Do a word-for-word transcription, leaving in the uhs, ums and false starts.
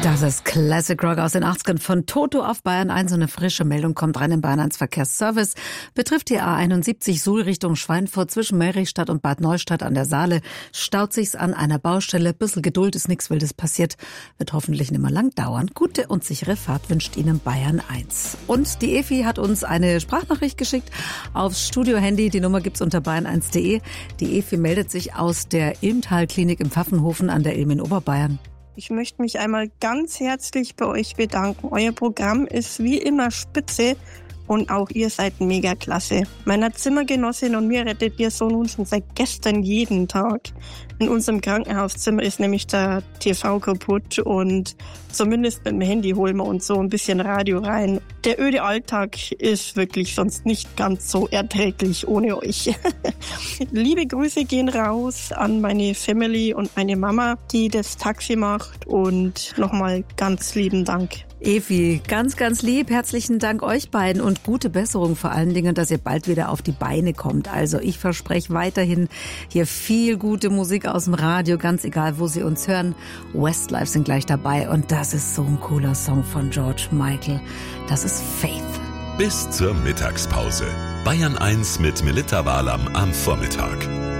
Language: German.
Das ist Classic Rock aus den achtzigern von Toto auf Bayern eins. Eine frische Meldung kommt rein im Bayern eins Verkehrsservice. Betrifft die A einundsiebzig Suhl Richtung Schweinfurt zwischen Merichstadt und Bad Neustadt an der Saale. Staut sich's an einer Baustelle. Bisschen Geduld, ist nichts Wildes passiert. Wird hoffentlich nicht mehr lang dauern. Gute und sichere Fahrt wünscht Ihnen Bayern eins. Und die Evi hat uns eine Sprachnachricht geschickt aufs Studio-Handy. Die Nummer gibt's unter bayern eins punkt de. Die Evi meldet sich aus der Ilmtal-Klinik im Pfaffenhofen an der Ilm in Oberbayern. Ich möchte mich einmal ganz herzlich bei euch bedanken. Euer Programm ist wie immer spitze und auch ihr seid mega klasse. Meiner Zimmergenossin und mir rettet ihr so nun schon seit gestern jeden Tag. In unserem Krankenhauszimmer ist nämlich der T V kaputt und zumindest mit dem Handy holen wir uns so ein bisschen Radio rein. Der öde Alltag ist wirklich sonst nicht ganz so erträglich ohne euch. Liebe Grüße gehen raus an meine Family und meine Mama, die das Taxi macht, und nochmal ganz lieben Dank. Evi, ganz, ganz lieb. Herzlichen Dank euch beiden und gute Besserung, vor allen Dingen, dass ihr bald wieder auf die Beine kommt. Also ich verspreche weiterhin hier viel gute Musik aus dem Radio, ganz egal, wo Sie uns hören. Westlife sind gleich dabei und das ist so ein cooler Song von George Michael. Das ist Faith. Bis zur Mittagspause. Bayern eins mit Melitta Walam am Vormittag.